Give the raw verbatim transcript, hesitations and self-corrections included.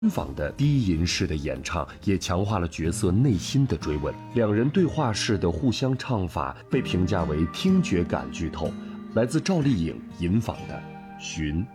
仿的低吟式的演唱也强化了角色内心的追问，两人对话式的互相唱法被评价为听觉感剧透。来自赵丽颖吟仿的《寻》。